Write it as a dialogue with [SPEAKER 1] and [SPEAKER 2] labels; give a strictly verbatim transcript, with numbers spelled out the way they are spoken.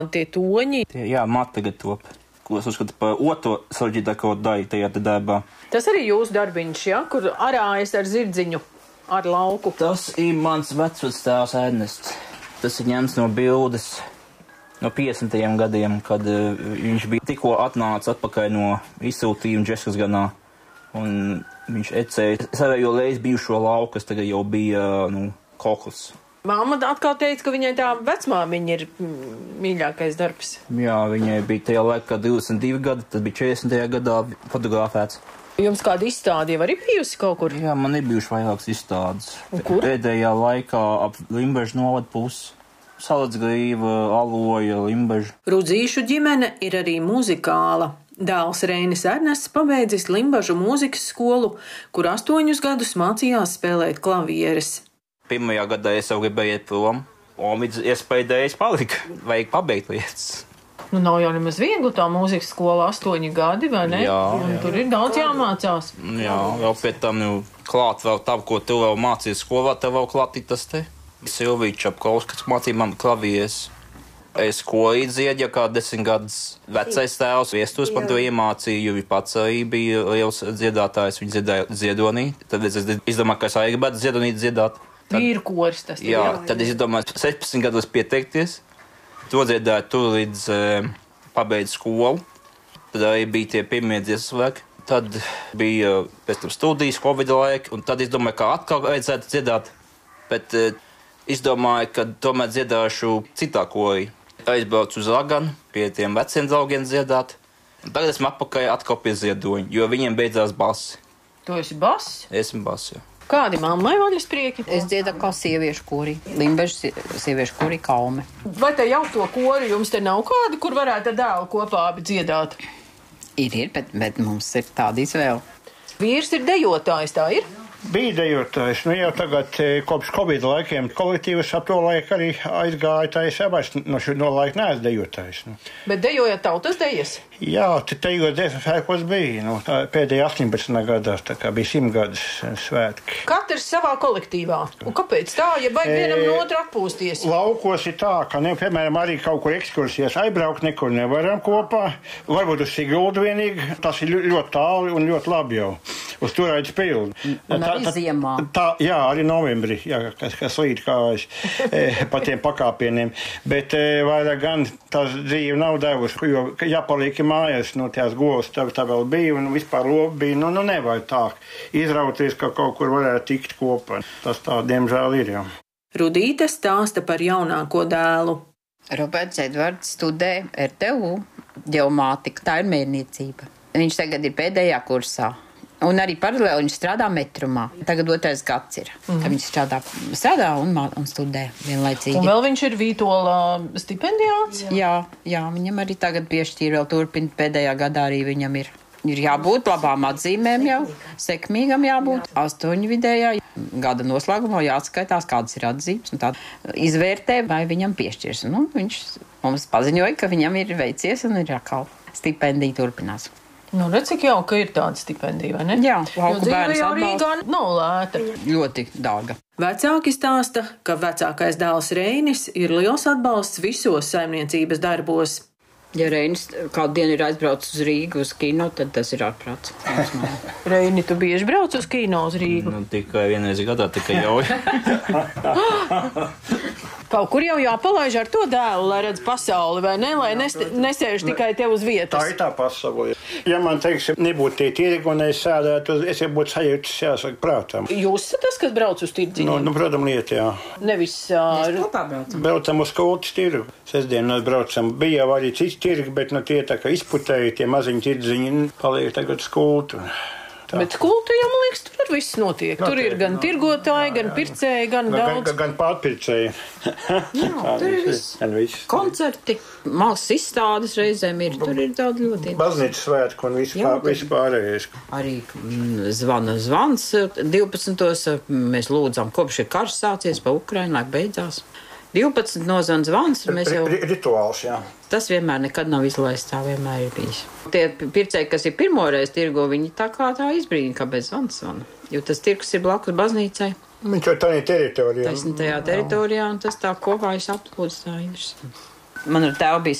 [SPEAKER 1] Tie toņi.
[SPEAKER 2] Tie, jā, mati tagad top, ko es uzskatu par otro sarežģītāko daļu tajā darbā.
[SPEAKER 1] Tas arī jūsu darbiņš, ja? Kur arājas ar zirdziņu, ar lauku.
[SPEAKER 2] Tas ir mans vecvectēvs Ernests. Tas ir ņemts no bildes no piecdesmitajiem gadiem, kad uh, viņš bija tikko atnācis atpakaļ no izsūtījuma Džeskasganā. Un viņš ecēja savējo reizi bijušo lauku, kas tagad jau bija, nu, koklis.
[SPEAKER 1] Māma atkal teica, ka viņai tā vecmāmiņa ir mīļākais darbs.
[SPEAKER 2] Jā, viņai bija tajā laikā divdesmit divi gadi, tas bija četrdesmitajā gadā fotografēts.
[SPEAKER 1] Jums kāda izstāde jau arī bijusi kaut kur?
[SPEAKER 2] Jā, man ir bijuši vairākas izstādes.
[SPEAKER 1] Un kur?
[SPEAKER 2] Pēdējā laikā ap Limbežu novadu pusi. Salacgrīva, Aloja, Limbeža.
[SPEAKER 1] Rudzīšu ģimene ir arī muzikāla. Dēls Reinis Ernests pabeidzis Limbažu mūzikas skolu, kur astoņus gadus mācījās spēlēt klavieres.
[SPEAKER 2] Pirmajā gadā es jau gribēju iet prom, un līdz iespējais palika. Vajag pabeigt lietas.
[SPEAKER 1] Nu, nav jau nemaz viegli tā mūzikas skola astoņi gadi, vai ne?
[SPEAKER 2] Jā,
[SPEAKER 1] un
[SPEAKER 2] jā.
[SPEAKER 1] Tur ir daudz jāmācās.
[SPEAKER 2] Jā, vēl pie tam, nu, klāt vēl tavu, ko tu vēl mācījies skolā, tev vēl klāt ir tas te. Silvija Čapkovs, kas mācīja man klavieres. Es kolī dziedu, ja kā desmit gadus vecais tēvs viestos man to iemācīja, jo viņš pats arī bija liels dziedātājs, viņš dziedāja ziedonī. Tad es izdomāju, ka es arī gribētu ziedonī dziedāt.
[SPEAKER 1] Vīru koris tas.
[SPEAKER 2] Jā, jā, tad es izdomāju sešpadsmit gados pieteikties. To dziedāju tur līdz e, pabeidzu skolu. Tad arī bija tie pirmie dziesmu svēki. Tad bija pēc tam studijas, Covid laika, un tad izdomāju, ka atkal vajadzētu dziedāt. Bet e, izdomāju, ka tomēr dziedāšu citā korī. Aizbraucu uz Laganu, pie tiem veciem draugiem dziedāt. Un tagad esmu atpakaļ atkal pie ziedoņa, jo viņiem beidzās basi.
[SPEAKER 1] Tu esi bass?
[SPEAKER 2] Esmu basi, jā.
[SPEAKER 1] Kādi mammai vaļas prieki?
[SPEAKER 3] Es dziedu kā sieviešu kori, Limbežas sieviešu kori Kaume.
[SPEAKER 1] Vai te jau to kori jums te nav kādi, kur varētu dēlu kopā abi dziedāt?
[SPEAKER 3] Ir, ir, bet, bet mums ir tāda izvēle.
[SPEAKER 1] Vīrs ir dejotājs, tā ir?
[SPEAKER 4] Bija dejotājs, nu jau tagad kopš Covid laikiem kolektīvas ap to laiku arī aizgāja tā es abais, no šo no laika neesmu dejotājs. Nu.
[SPEAKER 1] Bet dejojat tautas dejas?
[SPEAKER 4] Jā, te tajos dziesmu svētkos bija, nu, pēdējā astoņpadsmitajā gadā, tā kā bija simtgadus svētki.
[SPEAKER 1] Katrs savā kolektīvā. Un kāpēc tā, ja vajag vienam no otru atpūsties?
[SPEAKER 4] Laukos ir tā, ka, ne, piemēram, arī kaut kur ekskursijas aizbraukt nekur nevaram kopā. Varbūt uz Siguldu vienīgi, tas ir ļoti tālu un ļoti labi jau. Uz Turaidas pildu.
[SPEAKER 3] Un arī tā, ziemā.
[SPEAKER 4] Tā, jā, arī novembrī, jā, kas, kas līdz kājas e, pa tiem pakāpieniem. Bet e, vairāk gan tās dzīve nav devusi, jo jāpaliek mājās, no tās govs tā, tā vēl bija un vispār lopi bija. Nu, nu nevajag tā izrauties, ka kaut kur varētu tikt kopā. Tas tā, diemžēl, ir jau.
[SPEAKER 1] Rudīte stāsta par jaunāko dēlu.
[SPEAKER 3] Roberts Edvards studē R T U ģeomātiku, tā ir mērniecība. Viņš tagad ir pēdējā kursā. Un arī paralēli viņš strādā metrumā. Tagad otrais gads ir, mm. ka viņš strādā, strādā un, un studē vienlaicīgi.
[SPEAKER 1] Un vēl viņš ir Vītola stipendijāts?
[SPEAKER 3] Jā, jā, viņam arī tagad piešķīra vēl turpina, pēdējā gadā arī viņam ir. Ir jābūt labām atzīmēm jau, sekmīgam jābūt. Astoņu vidējā gada noslēgumā jāatskaitās, kādas ir atzīmes. Un tā izvērtē, vai viņam piešķirs. Nu, viņš mums paziņoja, ka viņam ir veicies un ir atkal stipendija turpinās.
[SPEAKER 1] Nu, redz, cik jauka ir tāda stipendija, vai ne?
[SPEAKER 3] Jā,
[SPEAKER 1] lauku bērns atbalsta. Jo Rīgā nav lēta.
[SPEAKER 3] Ļoti dārga.
[SPEAKER 1] Vecāki stāsta, ka vecākais dēls Reinis ir liels atbalsts visos saimniecības darbos.
[SPEAKER 3] Ja Reinis kādu dienu ir aizbraucis uz Rīgu uz kino, tad tas ir ārprāts.
[SPEAKER 1] Reini, tu bieži brauc uz kino uz Rīgu?
[SPEAKER 2] Nu, tikai vienreiz gadā, tikai jau.
[SPEAKER 1] Kaut kur jau jāpalaiž ar to dēlu, lai redz pasauli, vai ne? Lai nes, nesēž tikai tev uz vietas.
[SPEAKER 4] Tā ir tā pasaule. Ja man, teiksim, nebūtu tie tirgi un es sēdētu, es jau būtu sajūtis, jāsaka, prātām.
[SPEAKER 1] Jūs esat tas, kas brauc uz tirdziņiem?
[SPEAKER 4] Nu, nu, protams, lieta, jā.
[SPEAKER 1] Nevis... Uh,
[SPEAKER 3] Mēs kopā braucam.
[SPEAKER 4] Braucam uz kultas tirgu. Sestdien mēs braucam. Bija jau arī cits tirgi, bet nu, tie tā kā izputēja, tie maziņi tirdziņi paliek tagad uz kultu. Tā.
[SPEAKER 1] Bet kultu, jā, man liekas, tur viss notiek. notiek tur ir gan no, tirgotāji, gan pircēji, gan no, daudz.
[SPEAKER 4] Gan, gan pārpircēji.
[SPEAKER 3] Jā, tur ir viss.
[SPEAKER 4] viss.
[SPEAKER 3] Koncerti, mākslas izstādes reizēm ir. Tur ir daudz ļoti.
[SPEAKER 4] Baznīcas svētku un viss pārējais.
[SPEAKER 3] Arī mm, zvana zvans divpadsmitos. Mēs lūdzam, kopš ir karš sācies pa Ukrainu, lai beidzās. divpadsmit nozvan zvans. Jau...
[SPEAKER 4] Rituāls, jā.
[SPEAKER 3] Tas vienmēr nekad nav izlaists, tā vienmēr ir bijis. Tie pircēji, kas ir pirmoreiz tirgo, viņi tā kā tā izbrīna, kāpēc zvans zvana. Jo tas tirgus ir blakus baznīcai.
[SPEAKER 4] Viņš jau tādā teritorijā.
[SPEAKER 3] Taisnītajā teritorijā, un tas tā kopā ir aplūdz tā interesanti. Man ar tēvu bija